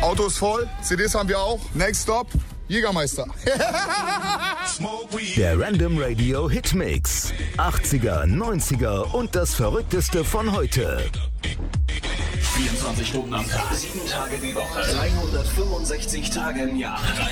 Auto ist voll, CDs haben wir auch. Next Stop, Jägermeister. Der Random Radio Hitmix. 80er, 90er und das Verrückteste von heute. 24 Stunden am Tag, 7 Tage die Woche, 365 Tage im Jahr.